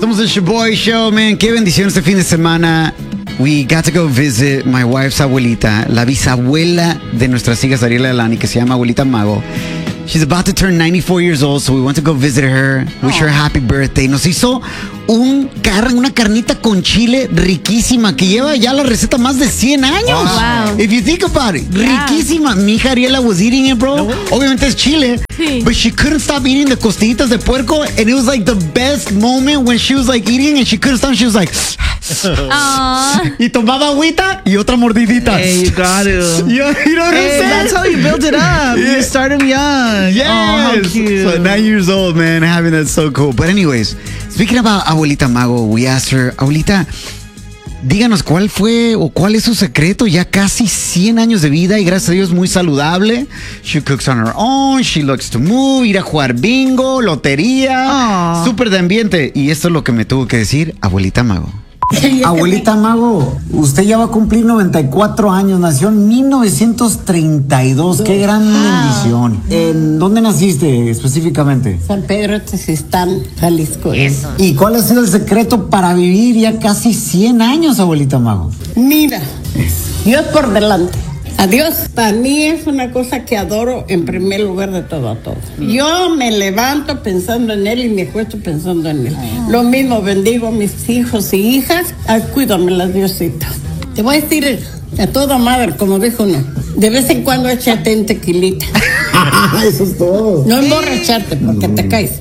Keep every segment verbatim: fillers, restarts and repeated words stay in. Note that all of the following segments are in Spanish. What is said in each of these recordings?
Somos el Shaboy Show, man. Qué bendición este fin de semana. We got to go visit my wife's abuelita, la bisabuela de nuestras hijas Ariela y Alani, que se llama Abuelita Mago. She's about to turn ninety-four years old, so we went to go visit her, wish her a happy birthday. Nos hizo un car una carnita con chile riquísima que lleva ya la receta más de cien años. Wow. If you think about it, Yeah. riquísima. Mi hija Ariela was eating it, bro. Obviamente es chile, Sí. but she couldn't stop eating the costillitas de puerco, and it was like the best moment when she was like eating and she couldn't stop. She was like, Aww. y tomaba agüita y otra mordidita. Hey, you got to. Yeah, you know what I'm Hey, saying? that's how you build it up. Yeah. You start them young. Yes. Oh, how cute. So nine years old, man, having that so cool. But anyways, speaking about Abuelita Mago, we asked her, Abuelita, díganos cuál fue o cuál es su secreto. Ya casi cien años de vida y gracias a Dios muy saludable. She cooks on her own, she likes to move, ir a jugar bingo, lotería, Aw. súper de ambiente. Y esto es lo que me tuvo que decir Abuelita Mago. Abuelita Mago, usted ya va a cumplir noventa y cuatro años, nació en mil novecientos treinta y dos, qué gran bendición. ¿En dónde naciste específicamente? San Pedro Tezistán, Jalisco. Eso. ¿Y cuál ha sido el secreto para vivir ya casi cien años, Abuelita Mago? Mira, Dios por delante. Adiós. Para mí es una cosa que adoro en primer lugar de todo a todo. Yo me levanto pensando en Él y me acuesto pensando en Él. Lo mismo bendigo a mis hijos y hijas. Ay, cuídamelas, Diosito. Te voy a decir a toda madre, como dijo uno, de vez en cuando échate un tequilita. Eso es todo. No emborracharte porque te caes.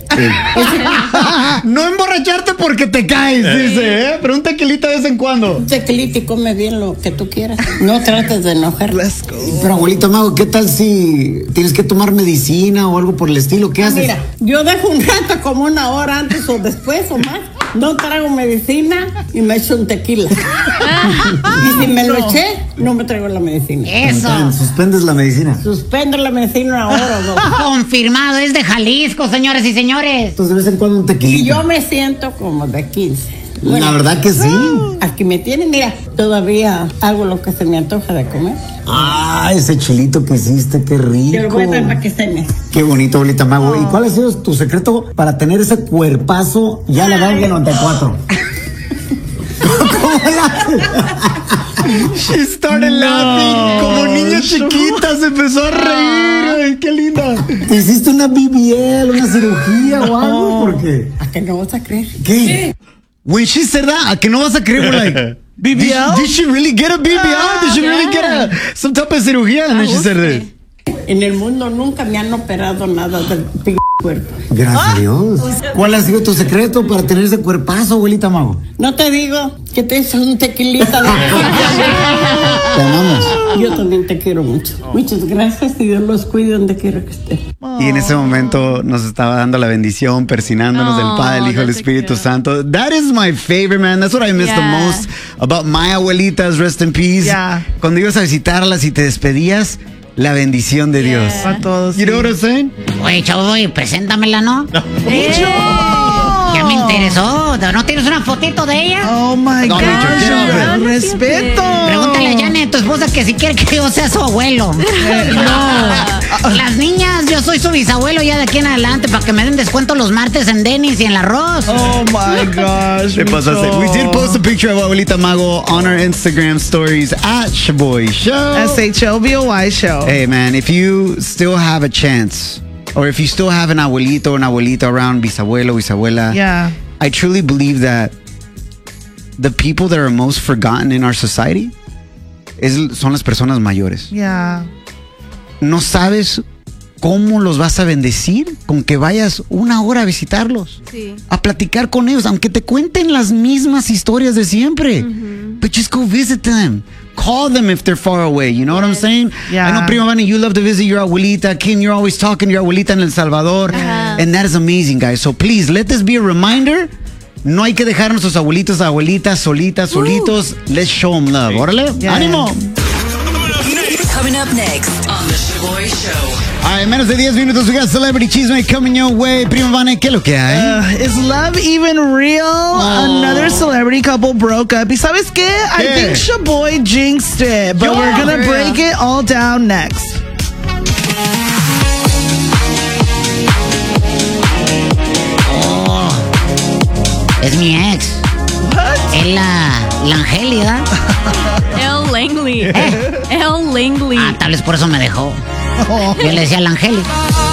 No emborracharte porque te caes, dice, ¿eh? Pero un tequilita de vez en cuando. Un tequilita y come bien lo que tú quieras. No trates de enojar. Let's go. Pero Abuelita Mago, ¿qué tal si tienes que tomar medicina o algo por el estilo? ¿Qué haces? Mira, yo dejo un rato como una hora antes o después o más. No traigo medicina y me echo un tequila. Y si me lo eché, no me traigo la medicina. Eso. Suspendes la medicina. Suspendo la medicina una hora o dos. Confirmado, es de Jalisco, señores y señores. Entonces de vez en cuando un Y tequilita. yo me siento como de quince. La verdad que sí. Aquí me tienen, mira, todavía hago lo que se me antoja de comer. Ah, ese chilito que hiciste, qué rico. Yo lo voy a dar para que cene. Qué bonito, Abuelita Mago. ¿Y cuál ha sido tu secreto para tener ese cuerpazo ya a la edad de noventa y cuatro? ¿Cómo la She started No, laughing como niña chiquita, se empezó a reír. Ay, qué linda. ¿Te hiciste una B B L, una cirugía o algo? ¿Por qué? ¿A que no vas a creer? ¿Qué? When she said that, ¿a que no vas a creer? We're like, B B L? Did, did she really get a B B L? Did she really get a, some type of cirugía? And then she said this. En el mundo nunca me han operado nada del p cuerpo. Gracias a Dios. ¿Cuál ha sido tu secreto para tener ese cuerpazo, Abuelita Mago? No te digo que te hizo un tequilita. De... Te amamos. Yo también te quiero mucho. Muchas gracias y Dios los cuide donde quiera que esté. Y en ese momento nos estaba dando la bendición, persinándonos del Oh, Padre, el Hijo, el that's Espíritu cute. Santo. That is my favorite, man. That's what I miss the Yeah. most about my abuelitas, rest in peace. Yeah. Cuando ibas a visitarlas y te despedías, la bendición de Dios. A todos. You know what I'm saying? Oye, chavo, preséntamela, ¿no? Ya me interesó. ¿No tienes una fotito de ella? Oh my No, gosh. Richard, get off it. Respeto. Pregúntale a Janet, tu esposa, que si quiere que yo sea su abuelo. No. Las niñas, yo soy su bisabuelo ya de aquí en adelante para que me den descuento los martes en Denny's y en el arroz. Oh my gosh. Te pasaste. We did post a picture of Abuelita Mago on our Instagram stories at Shaboy Show. S H O B O Y show. Hey, man, if you still have a chance, or if you still have an abuelito or an abuelita around, bisabuelo, bisabuela, Yeah. I truly believe that the people that are most forgotten in our society es, son las personas mayores. Yeah. No sabes cómo los vas a bendecir con que vayas una hora a visitarlos, Sí. a platicar con ellos, aunque te cuenten las mismas historias de siempre. But just go visit them. Call them if they're far away. You know what I'm saying? Yeah. I know, Prima Vani, you love to visit your abuelita. Kim, you're always talking to your abuelita in El Salvador. And that is amazing, guys. So please, let this be a reminder. No hay que dejar a nuestros abuelitos, abuelitas, solitas, solitos. Let's show them love. Órale, Yeah. ánimo. Coming up next on The Shaboy Show. All right, menos de diez minutos, we got Celebrity Chisme coming your way. Prima Vani, ¿qué es lo que hay? Uh, is love even real? Another celebrity couple broke up. ¿Y sabes qué? I ¿Qué? think Shaboy jinxed it, but Yo, we're gonna for break it all down next. Es mi ex. Es la, la Angeli, ¿verdad? El Langley. ¿Eh? El Langley. Ah, tal vez por eso me dejó. Yo le decía a la Angeli.